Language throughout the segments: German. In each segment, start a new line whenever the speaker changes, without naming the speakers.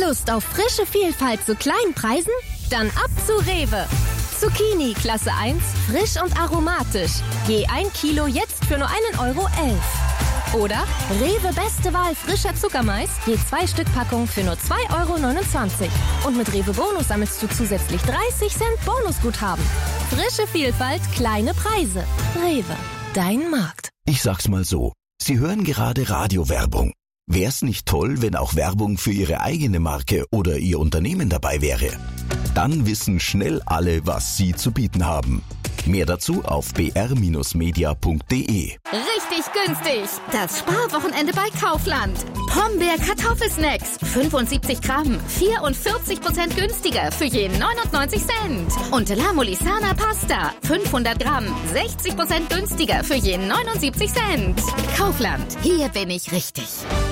Lust auf frische Vielfalt zu kleinen Preisen? Dann ab zu Rewe. Zucchini Klasse 1, frisch und aromatisch. Je 1 Kilo jetzt für nur 1,11 €. Oder Rewe Beste Wahl frischer Zuckermais, je 2 Stück Packung für nur 2,29 €. Und mit Rewe Bonus sammelst du zusätzlich 30 Cent Bonusguthaben. Frische Vielfalt, kleine Preise. Rewe, dein Markt.
Ich sag's mal so, Sie hören gerade Radiowerbung. Wär's nicht toll, wenn auch Werbung für Ihre eigene Marke oder Ihr Unternehmen dabei wäre? Dann wissen schnell alle, was Sie zu bieten haben. Mehr dazu auf br-media.de.
Richtig günstig! Das Sparwochenende bei Kaufland. Pombeer Kartoffelsnacks, 75 Gramm, 44% günstiger für je 99 Cent. Und La Molisana Pasta, 500 Gramm, 60% günstiger für je 79 Cent. Kaufland, hier bin ich richtig.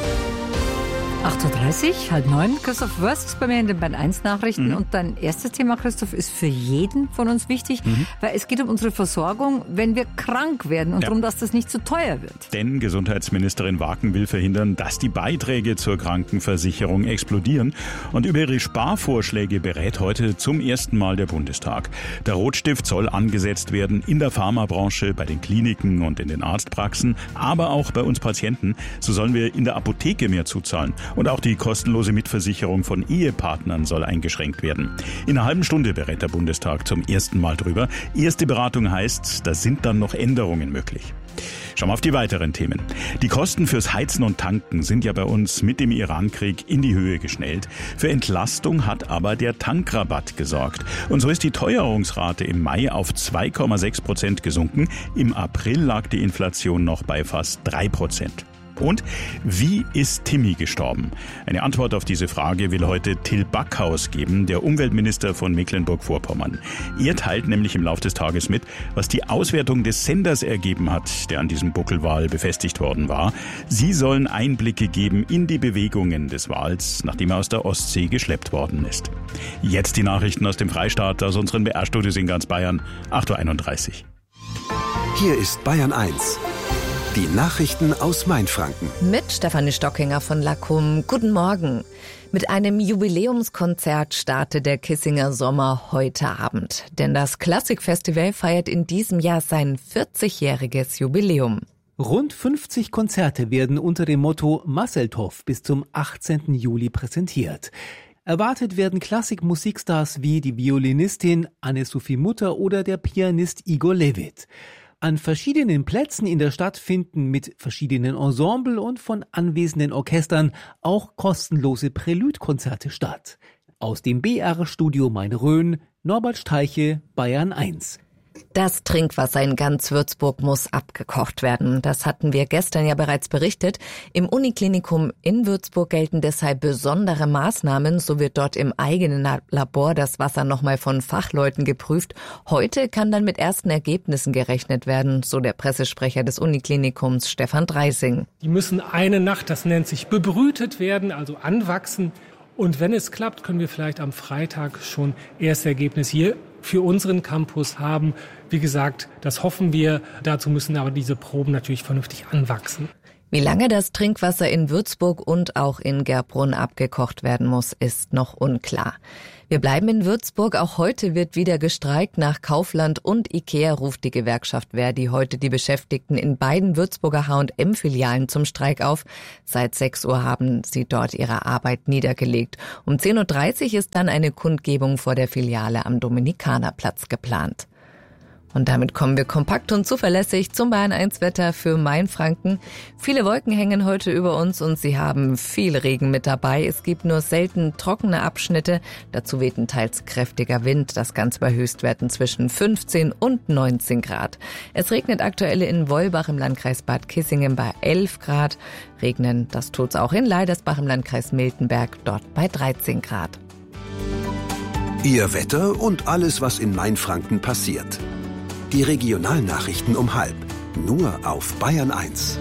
8.30 Uhr, 8:30. Christoph Wörst ist bei mir in den Band 1 Nachrichten. Und dein erstes Thema, Christoph, ist für jeden von uns wichtig, weil es geht um unsere Versorgung, wenn wir krank werden und darum, dass das nicht zu teuer wird.
Denn Gesundheitsministerin Waken will verhindern, dass die Beiträge zur Krankenversicherung explodieren. Und über ihre Sparvorschläge berät heute zum ersten Mal der Bundestag. Der Rotstift soll angesetzt werden in der Pharmabranche, bei den Kliniken und in den Arztpraxen, aber auch bei uns Patienten. So sollen wir in der Apotheke mehr zuzahlen. Und auch die kostenlose Mitversicherung von Ehepartnern soll eingeschränkt werden. In einer halben Stunde berät der Bundestag zum ersten Mal drüber. Erste Beratung heißt, da sind dann noch Änderungen möglich. Schauen wir auf die weiteren Themen. Die Kosten fürs Heizen und Tanken sind ja bei uns mit dem Irankrieg in die Höhe geschnellt. Für Entlastung hat aber der Tankrabatt gesorgt. Und so ist die Teuerungsrate im Mai auf 2,6% gesunken. Im April lag die Inflation noch bei fast 3%. Und wie ist Timmy gestorben? Eine Antwort auf diese Frage will heute Till Backhaus geben, der Umweltminister von Mecklenburg-Vorpommern. Er teilt nämlich im Laufe des Tages mit, was die Auswertung des Senders ergeben hat, der an diesem Buckelwal befestigt worden war. Sie sollen Einblicke geben in die Bewegungen des Wals, nachdem er aus der Ostsee geschleppt worden ist. Jetzt die Nachrichten aus dem Freistaat, aus unseren BR-Studios in ganz Bayern, 8.31 Uhr.
Hier ist Bayern 1. Die Nachrichten aus Mainfranken.
Mit Stefanie Stockinger von Lackum. Guten Morgen. Mit einem Jubiläumskonzert startet der Kissinger Sommer heute Abend. Denn das Klassikfestival feiert in diesem Jahr sein 40-jähriges Jubiläum.
Rund 50 Konzerte werden unter dem Motto Masseltoff bis zum 18. Juli präsentiert. Erwartet werden Klassikmusikstars wie die Violinistin Anne-Sophie Mutter oder der Pianist Igor Levit. An verschiedenen Plätzen in der Stadt finden mit verschiedenen Ensemble und von anwesenden Orchestern auch kostenlose Präludkonzerte statt. Aus dem BR-Studio Main-Rhön, Norbert Steiche, Bayern 1.
Das Trinkwasser in ganz Würzburg muss abgekocht werden. Das hatten wir gestern ja bereits berichtet. Im Uniklinikum in Würzburg gelten deshalb besondere Maßnahmen. So wird dort im eigenen Labor das Wasser nochmal von Fachleuten geprüft. Heute kann dann mit ersten Ergebnissen gerechnet werden, so der Pressesprecher des Uniklinikums Stefan Dreising.
Die müssen eine Nacht, das nennt sich bebrütet werden, also anwachsen. Und wenn es klappt, können wir vielleicht am Freitag schon erste Ergebnisse hier für unseren Campus haben. Wie gesagt, das hoffen wir. Dazu müssen aber diese Proben natürlich vernünftig anwachsen.
Wie lange das Trinkwasser in Würzburg und auch in Gerbrunn abgekocht werden muss, ist noch unklar. Wir bleiben in Würzburg. Auch heute wird wieder gestreikt. Nach Kaufland und Ikea ruft die Gewerkschaft Verdi heute die Beschäftigten in beiden Würzburger H&M-Filialen zum Streik auf. Seit 6 Uhr haben sie dort ihre Arbeit niedergelegt. Um 10.30 Uhr ist dann eine Kundgebung vor der Filiale am Dominikanerplatz geplant. Und damit kommen wir kompakt und zuverlässig zum Bayern 1 Wetter für Mainfranken. Viele Wolken hängen heute über uns und sie haben viel Regen mit dabei. Es gibt nur selten trockene Abschnitte. Dazu weht ein teils kräftiger Wind. Das Ganze bei Höchstwerten zwischen 15 und 19 Grad. Es regnet aktuell in Wolbach im Landkreis Bad Kissingen bei 11 Grad. Regnen, das tut's auch in Leidersbach im Landkreis Miltenberg, dort bei 13 Grad.
Ihr Wetter und alles, was in Mainfranken passiert. Die Regionalnachrichten um 12:30. Nur auf Bayern 1.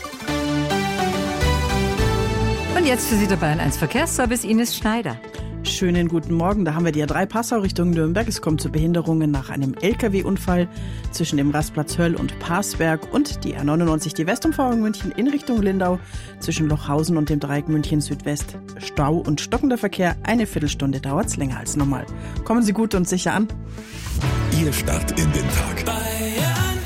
Und jetzt für Sie der Bayern 1 Verkehrsservice Ines Schneider.
schönen guten Morgen. Da haben wir die A3 Passau Richtung Nürnberg. Es kommt zu Behinderungen nach einem LKW-Unfall zwischen dem Rastplatz Höll und Parsberg und die A99, die Westumfahrung München in Richtung Lindau zwischen Lochhausen und dem Dreieck München Südwest. Stau und stockender Verkehr. Eine Viertelstunde dauert's länger als normal. Kommen Sie gut und sicher an.
Ihr Start in den Tag.
Bayern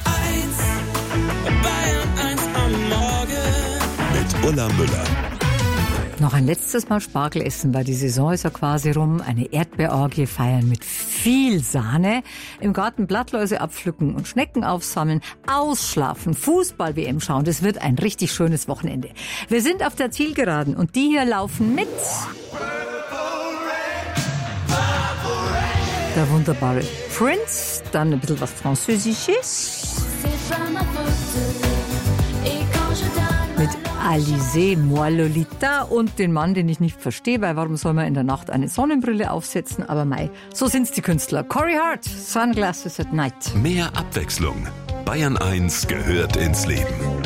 1 am Morgen.
Mit Ulla Müller.
Noch ein letztes Mal Spargel essen, weil die Saison ist ja quasi rum. Eine Erdbeerorgie feiern mit viel Sahne. Im Garten Blattläuse abpflücken und Schnecken aufsammeln. Ausschlafen, Fußball-WM schauen. Das wird ein richtig schönes Wochenende. Wir sind auf der Zielgeraden und die hier laufen mit der wunderbare Prince. Dann ein bisschen was Französisches. Mit Alizé, Moi Lolita und den Mann, den ich nicht verstehe, weil warum soll man in der Nacht eine Sonnenbrille aufsetzen? Aber mei, so sind's die Künstler. Corey Hart, Sunglasses at Night.
Mehr Abwechslung. Bayern 1 gehört ins Leben.